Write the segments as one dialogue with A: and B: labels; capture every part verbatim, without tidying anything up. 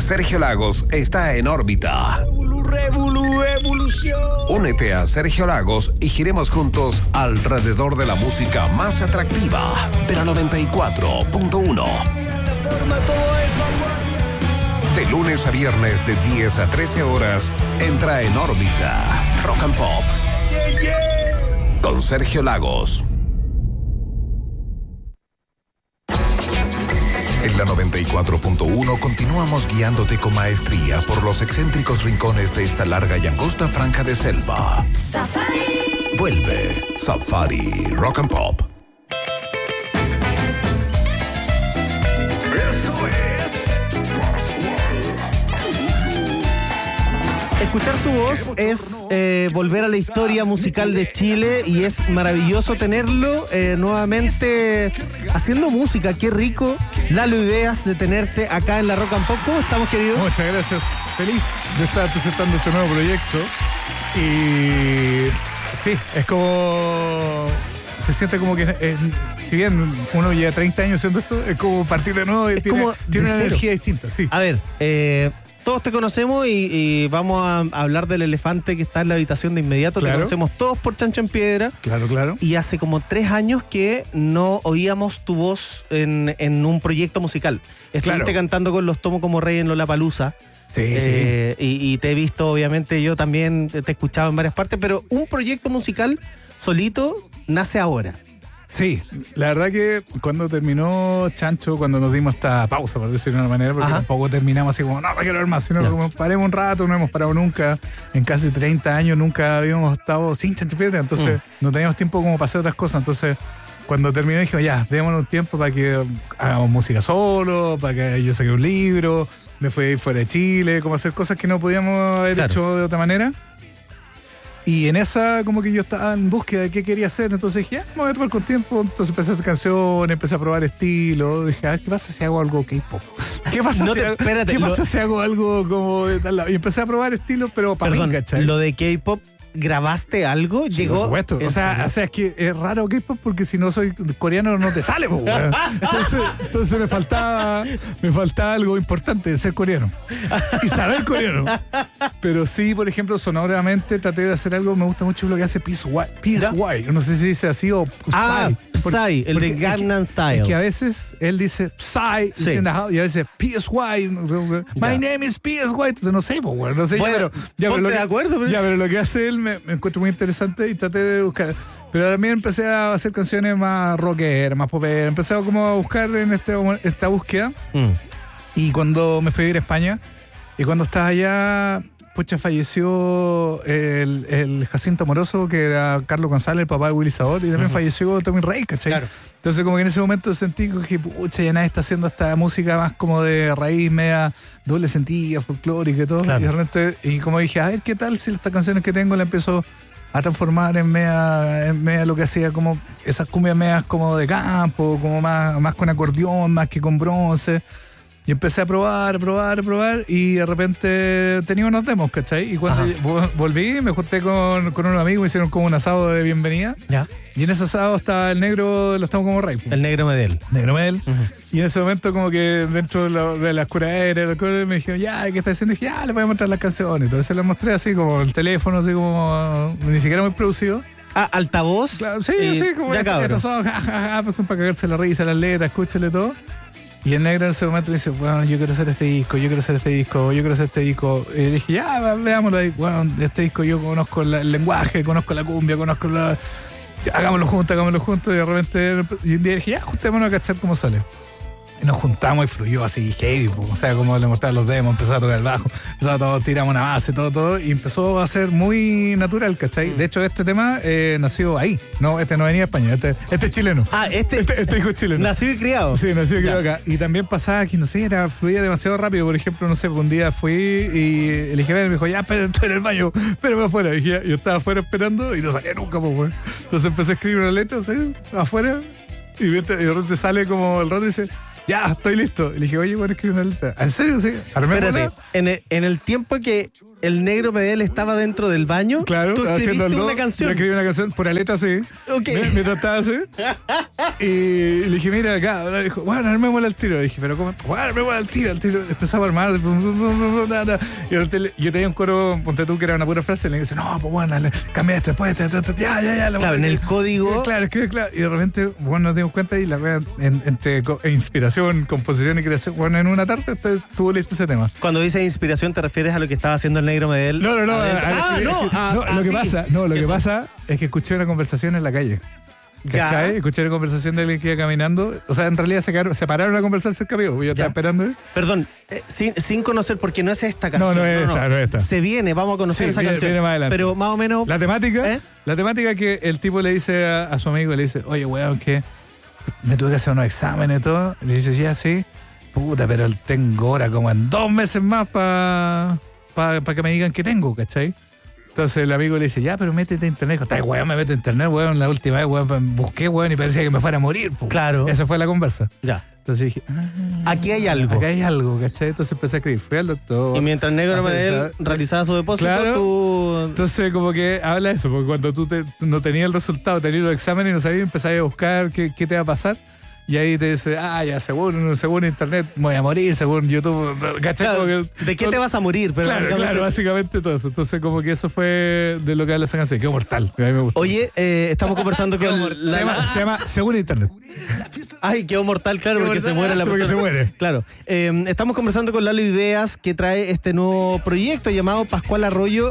A: Sergio Lagos está en órbita.
B: Revolu, revolu, evolución.
A: Únete a Sergio Lagos y giremos juntos alrededor de la música más atractiva de la noventa y cuatro punto uno. De lunes a viernes de diez a trece horas, entra en órbita Rock and Pop.
B: Yeah, yeah.
A: Con Sergio Lagos. En la noventa y cuatro punto uno continuamos guiándote con maestría por los excéntricos rincones de esta larga y angosta franja de selva.
C: Safari.
A: Vuelve Safari Rock and Pop.
D: Escuchar su voz es eh, volver a la historia musical de Chile y es maravilloso tenerlo eh, nuevamente haciendo música. Qué rico, Lalo Ideas, de tenerte acá en la Rock and Pop. ¿Cómo estamos, querido?
E: Muchas gracias. Feliz de estar presentando este nuevo proyecto. Y sí, es como... Se siente como que, es, si bien uno lleva treinta años haciendo esto, es como partir de nuevo y
D: Es
E: tiene,
D: como
E: tiene
D: de
E: una
D: cero.
E: energía distinta. Sí.
D: A ver, eh... todos te conocemos y, y vamos a hablar del elefante que está en la habitación de inmediato.
E: Claro.
D: Te conocemos todos por Chancho en Piedra.
E: Claro, claro.
D: Y hace como tres años que no oíamos tu voz en, en un proyecto musical. Estuviste
E: Claro.
D: cantando con Los Tomo como Rey en Lollapalooza.
E: Sí,
D: eh, y, y te he visto, obviamente, yo también te he escuchado en varias partes, pero un proyecto musical solito nace ahora.
E: Sí, la verdad que cuando terminó Chancho, cuando nos dimos esta pausa, por decirlo de una manera, porque
D: Ajá.
E: tampoco terminamos así como, no, no quiero ver más, sino
D: Ya.
E: como paremos un rato, no hemos parado nunca, en casi treinta años nunca habíamos estado sin Chancho Piedra, entonces
D: Mm.
E: no teníamos tiempo como para hacer otras cosas, entonces cuando terminó dijimos, ya, démonos un tiempo para que hagamos música solo, para que yo saque un libro, me fui a ir fuera de Chile, como hacer cosas que no podíamos haber
D: Claro.
E: hecho de otra manera. Y en esa como que yo estaba en búsqueda de qué quería hacer, entonces dije, ya, me voy a tomar con tiempo, entonces empecé a hacer canciones, empecé a probar estilos, dije, ah, ¿qué pasa si hago algo K-pop? ¿Qué pasa,
D: No
E: si,
D: te-
E: hago,
D: espérate,
E: ¿qué
D: lo-
E: pasa si hago algo como de tal lado? Y empecé a probar estilos, pero para
D: Perdón,
E: mí, ¿cachai?
D: lo de K-pop, ¿grabaste algo?
E: Sí,
D: Llegó.
E: por supuesto.
D: ¿En
E: O sea,
D: serio?
E: o sea, es que es raro K-pop porque si no soy coreano no te sale, po, weón. Entonces, entonces me faltaba me faltaba algo importante de ser coreano y saber coreano. Pero sí, por ejemplo, sonoramente traté de hacer algo, me gusta mucho lo que hace P S Y. P S Y, no sé si dice así o Psy.
D: Ah, Psy, el de
E: porque
D: Gangnam
E: es que-
D: Style.
E: Es que a veces él dice Psy
D: Sí.
E: y a veces P S Y. My name is P S Y. Entonces no sé, po, weón. No sé,
D: Bueno,
E: ya, pero, ya,
D: ponte
E: pero lo
D: de
E: que-
D: acuerdo, pero-
E: Ya, pero lo que hace él me, me encuentro muy interesante y traté de buscar. Pero también empecé a hacer canciones más rockeras, más poperas. Empecé a como a buscar en este, esta búsqueda.
D: Mm.
E: Y cuando me fui a ir a España, y cuando estaba allá, pucha, falleció el, el Jacinto Amoroso, que era Carlos González, el papá de Willy Sabor, y también falleció Tommy Rey, ¿cachai?
D: Claro.
E: Entonces como que en ese momento sentí que, pucha, ya nadie está haciendo esta música más como de raíz, media doble sentido, folclórica y todo.
D: Claro.
E: Y de repente, y como dije, a ver, ¿qué tal si estas canciones que tengo la empiezo a transformar en media, en media lo que hacía como esas cumbias medias como de campo, como más, más con acordeón, más que con bronce? Y empecé a probar, a probar, a probar y de repente tenía unos demos, ¿cachai? Y cuando vo- volví, me junté con, con unos amigos, me hicieron como un asado de bienvenida.
D: Ya.
E: Y en ese asado estaba el negro de Los Estamos como Rey.
D: El negro Medel.
E: Negro Mel. Y en ese momento como que dentro de la, de la curaderas me dijeron, ya, ¿qué está haciendo? Y dije, ya, le voy a mostrar las canciones. Entonces les mostré así como el teléfono, así como ni siquiera muy producido.
D: Ah, altavoz.
E: Claro, sí,
D: y
E: sí, como
D: ya,
E: esta-
D: cabrón.
E: estos son, ja, ja, ja, pues son para cagarse la risa, las letras, escúchale todo. Y el negro en ese momento le dice, bueno, yo quiero hacer este disco, yo quiero hacer este disco, yo quiero hacer este disco. Y le dije, ya, veámoslo ahí. Bueno, este disco yo conozco la- el lenguaje, conozco la cumbia, conozco la... Ya, hagámoslo juntos, hagámoslo juntos. Y de repente, y un día dije, ya, juntémonos a cachar cómo sale. Y nos juntamos y fluyó así heavy, po. O sea, como le mostraba los demos, empezaba a tocar el bajo, empezaba todo, tiramos una base, todo, todo, y empezó a ser muy natural, ¿cachai? De hecho, este tema eh, nació ahí, no, este no venía de España, este, este es chileno.
D: Ah, este,
E: Este, este hijo es chileno.
D: nacido y criado.
E: Sí, nació y
D: Ya.
E: criado acá. Y también pasaba que, no sé, era, fluía demasiado rápido. Por ejemplo, no sé, un día fui y le dije, ven, me dijo, ya, espera, estoy en el baño, espérame afuera. Y dije, yo estaba afuera esperando y no salía nunca, pues, güey. Entonces empecé a escribir una letra, así, afuera, y de repente- y de repente sale como el rato y dice, ya, estoy listo. Y le dije, oye, bueno, escribí una letra. ¿En serio? Sí. Armémosla.
D: Espérate, en el, en el tiempo que el Negro Medel estaba dentro del baño.
E: Claro,
D: tú escribiste
E: haciendo el do,
D: una canción.
E: Yo escribí una canción por aleta, sí.
D: Ok.
E: Mientras estaba así. Y le dije, mira acá. Le dijo, bueno, armémosla al tiro. Le dije, pero ¿cómo? Bueno, armémosla al tiro, al tiro. Empezaba a armar. Y yo tenía un coro, ponte tú, que era una pura frase. Y le dije, no, pues bueno, cambia esto después. Ya, ya, ya.
D: Claro, en el código.
E: Claro, es claro. Y de repente, bueno, nos dimos cuenta y la wea, en, entre inspiración, composición y creación, bueno, en una tarde estuvo listo ese tema.
D: Cuando dices inspiración, ¿te refieres a lo que estaba haciendo el Negro Medel?
E: No, no, no. A,
D: ah,
E: a,
D: no, a,
E: no,
D: a
E: lo que
D: ti.
E: pasa, no, lo que pasa es que escuché una conversación en la calle. ¿Cachai?
D: Ya.
E: Escuché una conversación de alguien que iba caminando. O sea, en realidad se, quedaron, se pararon a conversar cerca mío. Yo estaba
D: Ya.
E: esperando.
D: Perdón, eh, sin, sin conocer, porque no es esta canción.
E: No, no es esta, no es esta.
D: Se viene, vamos a conocer
E: Sí,
D: esa
E: viene-
D: canción.
E: viene más adelante.
D: Pero más o menos.
E: La temática,
D: ¿Eh?
E: la temática que el tipo le dice a, a su amigo, le dice, oye, weón, que me tuve que hacer unos exámenes y todo. Le dice, ya, sí. Puta, pero tengo hora como en dos meses más para pa, pa que me digan que tengo, ¿cachai? Entonces el amigo le dice, ya, pero métete a internet. Dijo, está weón, me meto a internet, weón. La última vez, weón, busqué, weón, y parecía que me fuera a morir. Po.
D: Claro.
E: Esa fue la conversa.
D: Ya.
E: Entonces dije, ah,
D: Aquí hay algo.
E: acá hay algo, ¿cachai? Entonces empecé a escribir. Fui al doctor.
D: Y mientras el Negro
E: Hacer
D: Medel
E: esa-
D: realizaba su depósito,
E: Claro.
D: tú.
E: Entonces, como que habla de eso, porque cuando tú te- no tenías el resultado, tenías los exámenes y no sabías, empezabas a buscar qué, qué te va a pasar. Y ahí te dice, ah, ya, según, según internet me voy a morir, según YouTube, ¿cachai?
D: Claro,
E: Como que-
D: ¿de qué te vas a morir? Pero
E: Claro,
D: básicamente-
E: claro, básicamente todo eso. Entonces, como que eso fue de lo que habla esa canción. Quedó mortal, a mí me gustó.
D: Oye, eh, estamos conversando con.
E: se,
D: la-
E: llama, se llama Según Internet.
D: Ay, quedó mortal, claro,
E: Quedó
D: porque
E: mortal,
D: se muere la
E: porque
D: persona.
E: se muere.
D: Claro. Eh, estamos conversando con Lalo Ideas, que trae este nuevo proyecto llamado Pascual Arroyo.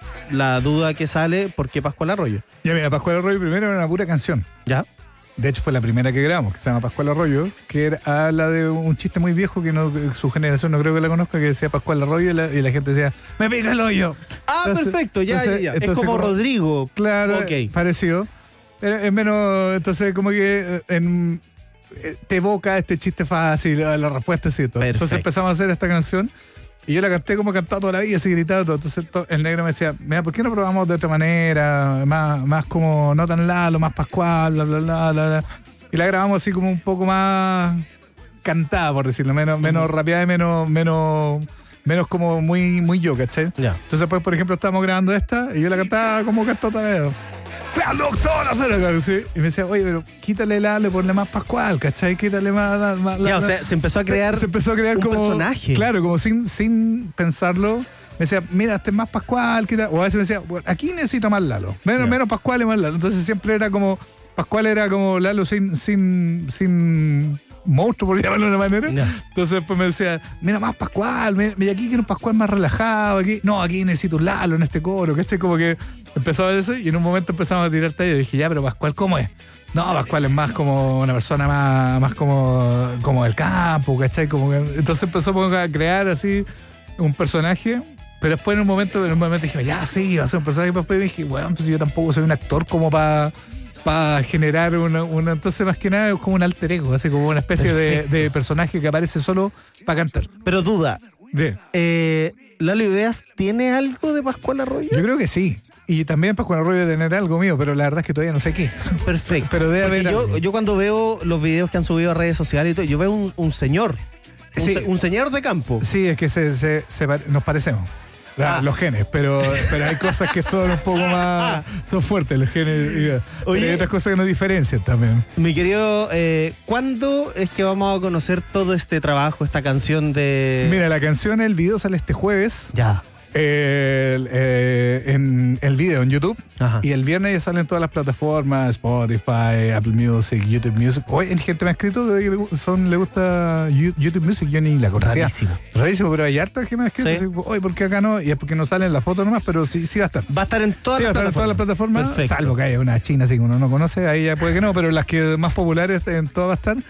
D: La duda que sale, ¿por qué Pascual Arroyo?
E: Ya mira, Pascual Arroyo primero era una pura canción.
D: ¿Ya?
E: De hecho, fue la primera que grabamos, que se llama Pascual Arroyo, que era, habla de un chiste muy viejo que no, su generación no creo que la conozca, que decía Pascual Arroyo y la, y la gente decía, ¡me pica el hoyo!
D: Ah,
E: Entonces-
D: perfecto, ya,
E: entonces-
D: ya, ya. Es
E: entonces
D: como, Rodrigo.
E: Claro,
D: Ok.
E: parecido. Pero es menos, entonces como que eh, en, eh, te evoca este chiste fácil, la, la respuesta es cierto. Entonces
D: Perfecto.
E: empezamos a hacer esta canción y yo la canté como he cantado toda la vida, así gritaba todo. Entonces to- el negro me decía, mira, ¿por qué no probamos de otra manera? Más, más como, no tan Lalo, más Pascual, bla, bla, bla, bla, bla. Y la grabamos así como un poco más cantada, por decirlo, menos, menos rapeada y menos, menos, menos como muy, muy yo, ¿cachai?
D: Ya.
E: Entonces, pues, por ejemplo, estábamos grabando esta y yo la cantaba como cantó toda la vida. ¡Fue al doctor a hacer algo! ¿Sí? Y me decía, oye, pero quítale la, le ponle más Pascual, ¿cachai? Quítale más. La, más la-
D: Ya, o
E: la-
D: sea, se empezó a crear.
E: se empezó a crear
D: un
E: como
D: personaje.
E: Claro, como sin, sin pensarlo. Me decía, mira, este es más Pascual. quita- O a veces me decía, bueno, aquí necesito más Lalo. Menos,
D: Ya.
E: menos Pascual y más Lalo. Entonces siempre era como. Pascual era como Lalo sin, sin, sin monstruo, por llamarlo de una manera.
D: Ya.
E: Entonces pues me decía, mira más Pascual, mira, mira, aquí quiero un Pascual más relajado, aquí, no, aquí necesito un Lalo en este coro, ¿cachai? Como que empezaba eso y en un momento empezamos a tirar talla y dije, ya, pero Pascual, ¿cómo es? No, Pascual es más como una persona más, más como, como del campo, ¿cachai? Como que, entonces empezamos a crear así un personaje. Pero después en un momento, en un momento dije, ya sí, va a ser un personaje. Después me dije, bueno, pues yo tampoco soy un actor como para para generar una, una. Entonces, más que nada, es como un alter ego, así como una especie de,
D: Perfecto.
E: de personaje que aparece solo para cantar.
D: Pero duda.
E: De.
D: Eh, ¿Lalo Ideas tiene algo de Pascual Arroyo?
E: Yo creo que sí. Y también Pascual Arroyo debe tener algo mío, pero la verdad es que todavía no sé qué.
D: Perfecto.
E: Pero debe
D: Porque
E: haber
D: yo,
E: algo.
D: yo cuando veo los videos que han subido a redes sociales y todo, yo veo un, un señor. Un,
E: Sí.
D: se- un señor de campo.
E: Sí, es que se, se, se pare- nos parecemos. La-
D: Ah.
E: Los genes, pero, pero hay cosas que son un poco más. Son fuertes los genes. y- pero
D: Oye.
E: hay otras cosas que nos diferencian también.
D: Mi querido, eh, ¿cuándo es que vamos a conocer todo este trabajo, esta canción de.
E: Mira, la canción, el video sale este jueves.
D: Ya.
E: El, eh, en el video en YouTube.
D: Ajá.
E: Y el viernes ya salen todas las plataformas: Spotify, Apple Music, YouTube Music. Hoy hay gente me ha escrito que le, son, le gusta You- YouTube Music. Yo ni la conocía.
D: Rarísimo.
E: Rarísimo, pero hay harta que me ha escrito.
D: Sí.
E: así, Oye, ¿por qué acá no? Y es porque no sale en la foto nomás, pero sí, sí va a estar.
D: Va a estar en todas
E: Sí, va a
D: las
E: estar en todas las
D: plataformas.
E: plataformas,
D: Perfecto.
E: salvo que haya una china así que uno no conoce, ahí ya puede que no, pero las que más populares en todas va a estar.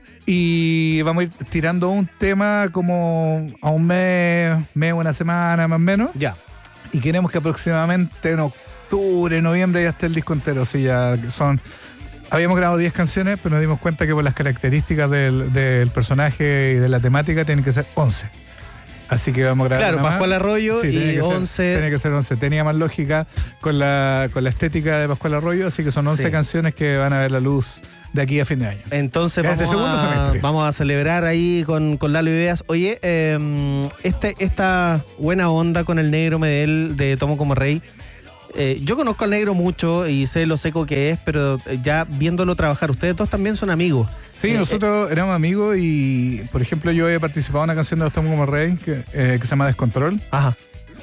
E: Y vamos a ir tirando un tema como a un mes, mes, una semana más o menos.
D: Ya.
E: Y queremos que aproximadamente en octubre, noviembre ya esté el disco entero. Sí, ya son. Habíamos grabado diez canciones, pero nos dimos cuenta que por las características del, del personaje y de la temática tienen que ser once. Así que vamos a grabar.
D: Claro,
E: una más.
D: Pascual Arroyo
E: Sí,
D: y
E: tenía que ser-
D: once.
E: Tenía que ser once. Tenía más lógica con la, con la estética de Pascual Arroyo, así que son once
D: Sí.
E: canciones que van a ver la luz de aquí a fin de año.
D: Entonces
E: Desde
D: vamos
E: segundo
D: a,
E: semestre.
D: vamos a celebrar ahí con, con Lalo Ideas. Oye, eh, este, esta buena onda con el negro Medel de Tomo como Rey. Eh, yo conozco al negro mucho y sé lo seco que es, pero ya viéndolo trabajar, ustedes dos también son amigos.
E: Sí,
D: Eh,
E: nosotros éramos amigos y, por ejemplo, yo he participado en una canción de los Tomo como Rey que, eh, que se llama Descontrol.
D: eh, ajá.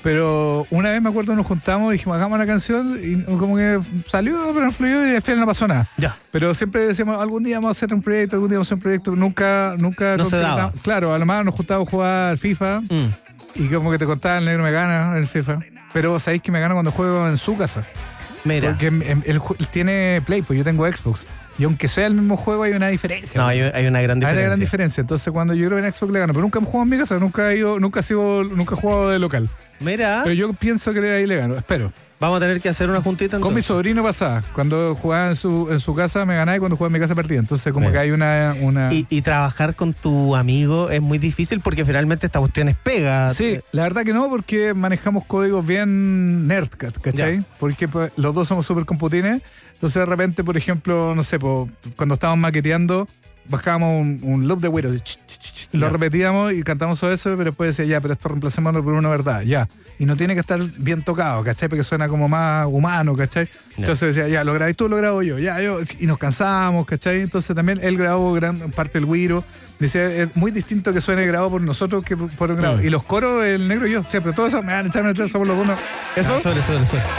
E: Pero una vez me acuerdo nos juntamos y dijimos, hagamos una canción y como que salió, pero no fluyó y al final no pasó nada.
D: Ya.
E: Pero siempre decíamos, algún día vamos a hacer un proyecto, algún día vamos a hacer un proyecto. Nunca, nunca
D: No se
E: concretamos.
D: daba.
E: Claro, a lo más nos juntábamos a jugar FIFA
D: Mm.
E: y como que te contaba, el negro me gana en el FIFA. Pero sabéis que me gana cuando juego en su casa.
D: Mira.
E: Porque em- em- él, ju- él tiene Play, pues yo tengo Xbox. Y aunque sea el mismo juego hay una diferencia.
D: No, hay, hay una gran
E: Hay
D: diferencia.
E: una gran diferencia. Entonces cuando yo creo en Xbox le gano. Pero nunca hemos jugado en mi casa, nunca he ido, nunca he sido, nunca he jugado de local.
D: Mira,
E: Pero yo pienso que ahí le gano, espero.
D: vamos a tener que hacer una juntita
E: Con mi
D: entonces.
E: sobrino pasaba. Cuando jugaba en su, en su casa me ganaba y cuando jugaba en mi casa perdía. Entonces como
D: Mira.
E: que hay una... una...
D: Y, y trabajar con tu amigo es muy difícil porque finalmente esta cuestión es pega.
E: Sí, la verdad que no, porque manejamos códigos bien nerd, ¿ca- ¿cachai?
D: Ya.
E: Porque pues, los dos somos súper computines. Entonces de repente, por ejemplo, no sé, po, cuando estábamos maqueteando, bajábamos un, un loop de güero, ch, ch, ch, ch, lo
D: Ya.
E: repetíamos y cantamos todo eso, pero después decía, ya, pero esto reemplacémoslo por una verdad, ya. Y no tiene que estar bien tocado, ¿cachai? Porque suena como más humano, ¿cachai? Entonces decía, ya, lo grabé tú, lo grabo yo, ya, yo. Y nos cansábamos, ¿cachai? Entonces también él grabó gran parte del güiro. Decía, es muy distinto que suene grabado por nosotros que por por un grabado.
D: Mm.
E: Y los coros, el negro y yo, siempre, todo eso, me van a echar, me van a echar, somos los uno. ¿Eso?
D: Ah, sobre, sobre, sobre.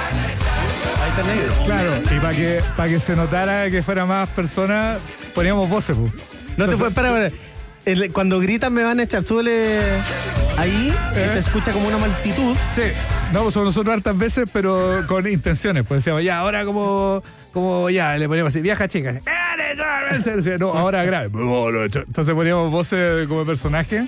D: Ahí está el negro.
E: Claro, y para que, para que se notara que fuera más personas, poníamos voces, pu.
D: No te
E: Entonces-
D: puedes parar. para- el- Cuando gritan me van a echar, súbele ahí, que
E: ¿Eh?
D: se escucha como una multitud.
E: Sí, no, pues somos nosotros hartas veces, pero con intenciones. Pues decíamos, ya, ahora como, como ya, le poníamos así, vieja chica. Así, decía, no, ahora grave. Entonces poníamos voces como personaje.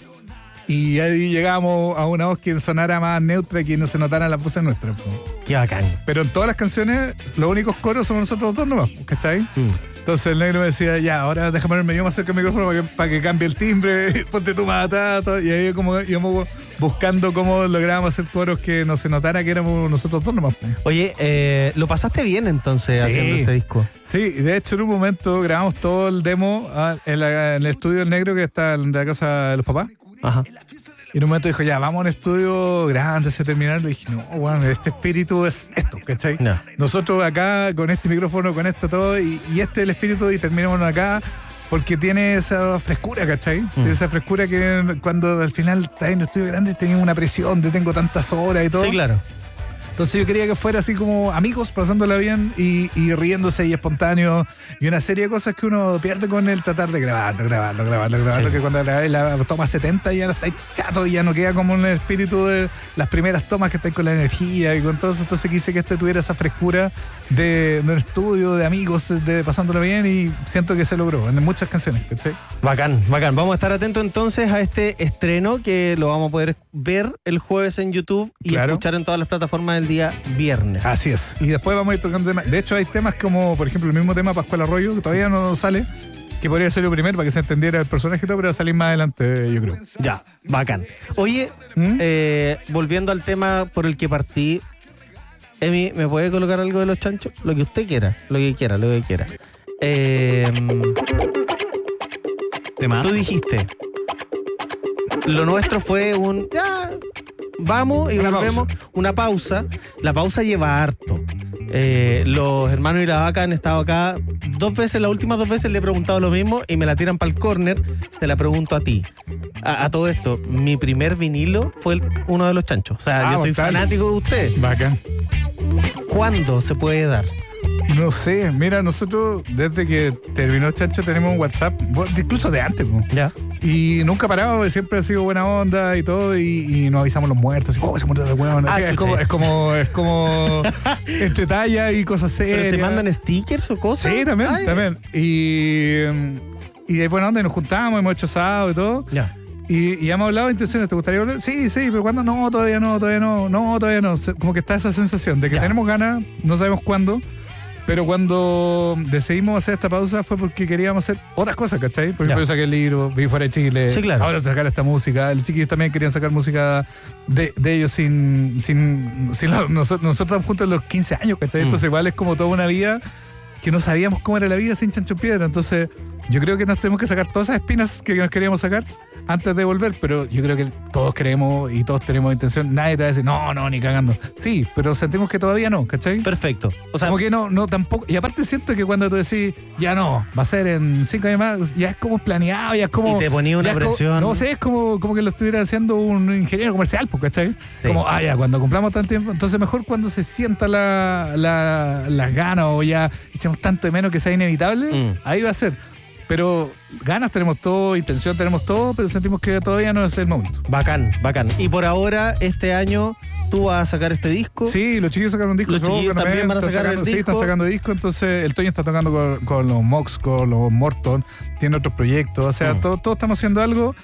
E: Y ahí llegábamos a una voz que sonara más neutra y que no se notaran las voces nuestras. pues.
D: Qué bacán.
E: Pero en todas las canciones, los únicos coros somos nosotros dos nomás, ¿cachai? Entonces el negro me decía, ya, ahora déjame ponerme yo más cerca del micrófono para que, para que cambie el timbre, ponte tu matata. Y ahí como íbamos buscando cómo lográbamos hacer coros que no se notara que éramos nosotros dos nomás. pues.
D: Oye, eh, lo pasaste bien entonces
E: Sí.
D: haciendo este disco.
E: Sí, y de hecho en un momento grabamos todo el demo ah, en, la- en el estudio del negro que está en la casa de los papás.
D: Ajá.
E: Y en un momento dijo, ya, vamos a un estudio grande, se terminar. Le dije, no, bueno, este espíritu es esto, ¿cachai?
D: Ya.
E: Nosotros acá, con este micrófono, con esto todo, y, y este es el espíritu, y terminamos acá, porque tiene esa frescura, ¿cachai? Tiene esa frescura que cuando al final estás en un estudio grande tenía una presión de tengo tantas horas y todo.
D: Sí, claro.
E: Entonces yo quería que fuera así como amigos pasándola bien y, y riéndose y espontáneo y una serie de cosas que uno pierde con el tratar de grabarlo, grabarlo, grabarlo, grabarlo,
D: Sí.
E: que cuando grabáis la toma setenta ya no estáis chato y ya no queda como en el espíritu de las primeras tomas que estáis con la energía y con todo eso. Entonces quise que este tuviera esa frescura de, de un estudio, de amigos, de pasándola bien y siento que se logró en muchas canciones, ¿cachai?
D: Bacán, bacán. Vamos a estar atentos entonces a este estreno que lo vamos a poder ver el jueves en YouTube y
E: Claro.
D: escuchar en todas las plataformas el día viernes.
E: Así es. Y después vamos a ir tocando temas. De hecho, hay temas como, por ejemplo, el mismo tema Pascual Arroyo, que todavía no sale, que podría ser el primero para que se entendiera el personaje y todo, pero va a salir más adelante, yo creo.
D: Ya, bacán. Oye,
E: ¿Mm?
D: eh, volviendo al tema por el que partí, Emi, ¿me puede colocar algo de los chanchos? Lo que usted quiera, lo que quiera, lo que quiera. Eh, tú dijiste, lo nuestro fue un... ya, vamos y
E: Una
D: volvemos. Una pausa. La pausa lleva harto. Eh, los hermanos y la vaca han estado acá dos veces, las últimas dos veces le he preguntado lo mismo y me la tiran para el córner. Te la pregunto a ti. A, a todo esto, mi primer vinilo fue el- uno de los chanchos. O sea,
E: Ah,
D: yo soy
E: mortal.
D: fanático de usted.
E: Bacán.
D: ¿Cuándo se puede dar?
E: No sé, mira, nosotros desde que terminó Chancho tenemos un WhatsApp, bueno, incluso de antes, po.
D: Ya.
E: Y nunca paramos, porque siempre ha sido buena onda y todo, y, y nos avisamos los muertos, así, oh, se murió de hueón.
D: Ah,
E: Así, es,
D: chucha.
E: como, es como, es como entre talla y cosas serias.
D: ¿Pero se mandan stickers o cosas?
E: Sí, también,
D: Ay.
E: también. Y, mm, y es buena onda, y nos juntamos, hemos hecho asado y todo.
D: Ya.
E: Y, y hemos hablado de intenciones, ¿te gustaría volver? Sí, sí, pero ¿cuándo? No, todavía no, todavía no, no, todavía no. Se- Como que está esa sensación de que
D: Ya.
E: tenemos ganas, no sabemos cuándo, Pero cuando decidimos hacer esta pausa fue porque queríamos hacer otras cosas, ¿cachai? Por ejemplo, yo saqué el libro, vi fuera de Chile.
D: Sí, claro.
E: Ahora sacar esta música. Los chiquillos también querían sacar música de, de ellos sin... sin, sin la, nosotros, nosotros estamos juntos a los quince años, ¿cachai?
D: Mm.
E: Entonces igual es como toda una vida que no sabíamos cómo era la vida sin Chancho en Piedra. Entonces yo creo que nos tenemos que sacar todas esas espinas que nos queríamos sacar antes de volver, pero yo creo que todos queremos y todos tenemos intención. Nadie te va a decir, no, no, ni cagando. Sí, pero sentimos que todavía no, ¿cachai?
D: Perfecto. O sea,
E: Como que no, no tampoco. Y aparte siento que cuando tú decís, ya no, va a ser en cinco años más, ya es como planeado, ya es como.
D: Y te ponía una
E: ya es como-
D: presión.
E: no sé, es como, como que lo estuviera haciendo un ingeniero comercial, pues, ¿cachai?
D: Sí.
E: Como, ah, ya, cuando cumplamos tanto tiempo. Entonces, mejor cuando se sienta la, la, las ganas o ya echamos tanto de menos que sea inevitable,
D: Mm.
E: ahí va a ser. Pero ganas tenemos todo, intención tenemos todo, pero sentimos que todavía no es el momento.
D: bacán, bacán. Y por ahora, este año, tú vas a sacar este disco.
E: Sí, los chiquillos sacaron un disco.
D: Los
E: nuevo,
D: chiquillos
E: que
D: también van a
E: están
D: sacar el
E: sacando- Sí,
D: disco.
E: están sacando disco. Entonces, el Toño está tocando con, con los Mox, con los Morton. Tiene otros proyectos. O sea,
D: Mm.
E: todos todo estamos haciendo algo.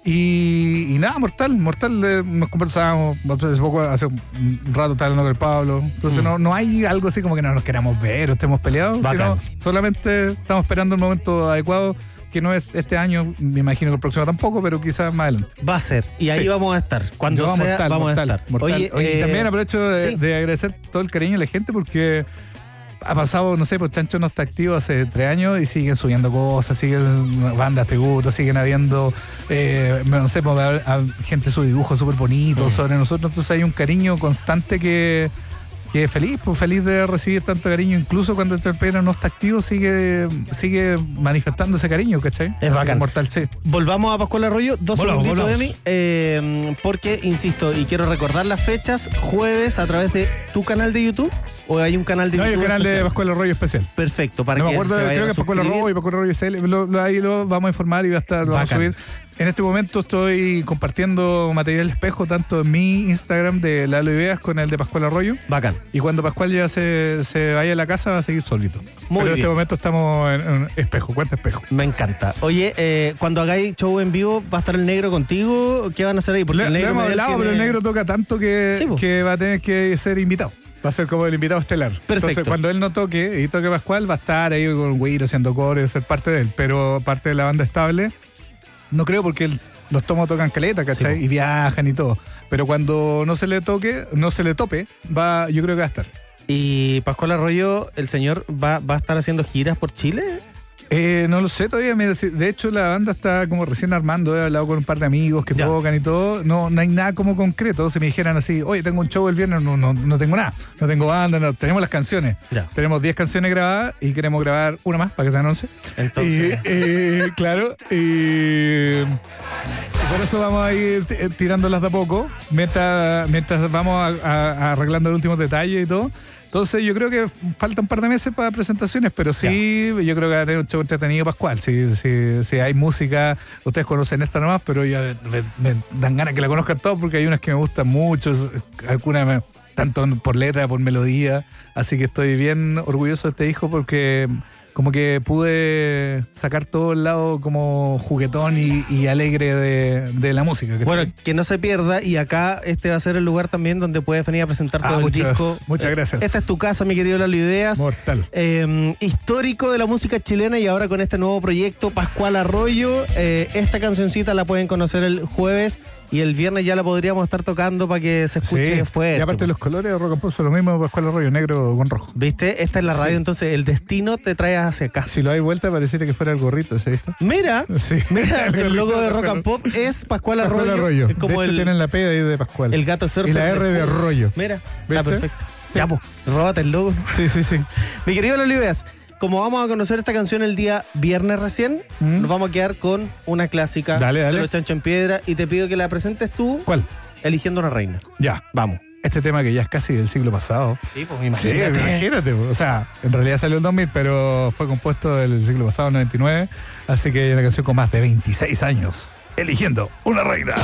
E: Y, y nada, Mortal. Mortal eh, nos conversábamos. Hace poco, hace un rato estaba hablando con el Pablo. Entonces,
D: Mm.
E: no, no hay algo así como que no nos queramos ver o estemos peleados.
D: Bacán.
E: Sino solamente estamos esperando el momento adecuado. Que no es este año, me imagino que el próximo tampoco, pero quizás más adelante.
D: Va a ser. Y ahí
E: Sí.
D: vamos a estar. Cuando
E: Yo,
D: sea,
E: mortal,
D: vamos
E: mortal,
D: a estar.
E: mortal.
D: Oye,
E: Oye, y
D: eh,
E: también aprovecho de,
D: sí.
E: de agradecer todo el cariño de la gente porque ha pasado, no sé, pues Chancho no está activo hace tres años y siguen subiendo cosas, siguen bandas tributos, siguen habiendo, eh, no sé, pues, a- a gente su dibujo súper bonito
D: Mm.
E: sobre nosotros. Entonces hay un cariño constante que... que feliz, pues feliz de recibir tanto cariño, incluso cuando el Pedro no está activo, sigue, sigue manifestando ese cariño, ¿cachai?
D: Es
E: Así
D: bacán.
E: que Mortal, sí.
D: Volvamos a Pascual Arroyo, dos
E: Volvamos,
D: segunditos,
E: volvamos.
D: Emi, eh, porque, insisto, y quiero recordar las fechas, jueves a través de tu canal de YouTube, o hay un canal de
E: No, hay
D: YouTube
E: un canal de
D: especial?
E: Pascual Arroyo especial.
D: Perfecto, para
E: No
D: que
E: me acuerdo,
D: se vayan
E: creo
D: a
E: que Pascual
D: suscribir.
E: Arroyo y Pascual Arroyo S L, lo- lo- ahí lo vamos a informar y va a estar, lo vamos a
D: Bacán.
E: subir. En este momento estoy compartiendo material espejo tanto en mi Instagram de Lalo Ideas con el de Pascual Arroyo.
D: Bacán.
E: Y cuando Pascual ya se, se vaya a la casa va a seguir solito.
D: Muy
E: Pero en
D: bien.
E: este momento estamos en, en espejo, cuenta espejo.
D: Me encanta. Oye, eh, cuando hagáis show en vivo, ¿va a estar el negro contigo? ¿Qué van a hacer ahí? Porque
E: Le,
D: el
E: le
D: negro
E: hemos
D: Medel
E: hablado,
D: tiene-
E: pero el negro toca tanto que,
D: Sí, po.
E: que va a tener que ser invitado. Va a ser como el invitado estelar.
D: Perfecto.
E: Entonces, cuando él no toque y toque Pascual, va a estar ahí con Guiro haciendo cores, ser parte de él. Pero parte de la banda estable, no creo porque el- los tomos tocan caleta, ¿cachai?
D: Sí, po.
E: Y viajan y todo. Pero cuando no se le toque, no se le tope, va, yo creo que va a estar.
D: Y Pascual Arroyo, el señor, va, va a estar haciendo giras por Chile.
E: Eh, no lo sé todavía. me- De hecho, la banda está como recién armando. He hablado con un par de amigos que
D: Ya.
E: tocan y todo. No, no hay nada como concreto. Si me dijeran así, oye, tengo un show el viernes, no, no, no tengo nada. No tengo banda, no. Tenemos las canciones.
D: Ya.
E: Tenemos diez canciones grabadas y queremos grabar una más para que sean once.
D: Entonces,
E: Y, eh, claro. Y, y por eso vamos a ir t- tirándolas de a poco. Mientras, mientras vamos a- a- a arreglando los últimos detalles y todo. Entonces yo creo que falta un par de meses para presentaciones, pero sí, yo creo que va a tener un show entretenido Pascual. Si, si, si hay música, ustedes conocen esta nomás, pero yo me, me dan ganas que la conozcan todos porque hay unas que me gustan mucho, algunas me- tanto por letra, por melodía, así que estoy bien orgulloso de este disco porque como que pude sacar todo el lado como juguetón y, y alegre de, de la música. ¿cachai?
D: bueno, que no se pierda. Y acá este va a ser el lugar también donde puedes venir a presentar
E: Ah,
D: todo el
E: muchas-
D: disco.
E: muchas
D: Eh,
E: gracias.
D: Esta es tu casa, mi querido Lalo Ideas.
E: Mortal.
D: Eh, histórico de la música chilena y ahora con este nuevo proyecto, Pascual Arroyo. Eh, esta cancioncita la pueden conocer el jueves y el viernes ya la podríamos estar tocando para que se escuche
E: Sí.
D: fuerte.
E: Y aparte los colores de Rock and Pop son lo mismo, Pascual Arroyo, negro con rojo.
D: ¿Viste? Esta es la radio,
E: Sí.
D: entonces el destino te trae hacia acá.
E: Si lo hay vuelta, pareciera que fuera el gorrito ese, ¿viste?
D: Mira,
E: Sí.
D: mira, el
E: gorrito
D: logo de Rock
E: Pascual-
D: and Pop es Pascual
E: Pascual
D: Arroyo.
E: Arroyo.
D: Es como
E: de hecho,
D: el,
E: tienen la P ahí de Pascual.
D: el gato surfer.
E: Y la R de
D: Julio.
E: Arroyo.
D: Mira, está
E: ¿Viste?
D: perfecto. Ya, pues, róbate el logo.
E: Sí, sí, sí.
D: Mi querido Lalo Ideas, como vamos a conocer esta canción el día viernes recién,
E: Mm.
D: nos vamos a quedar con una clásica
E: Dale, dale.
D: de los Chancho en Piedra y te pido que la presentes tú,
E: ¿Cuál?
D: eligiendo una reina.
E: Ya.
D: Vamos.
E: Este tema que ya es casi del siglo pasado.
D: Sí, pues
E: Sí, imagínate. O sea, en realidad salió en dos mil, pero fue compuesto del siglo pasado, noventa y nueve. Así que hay una canción con más de veintiséis años. Eligiendo una reina.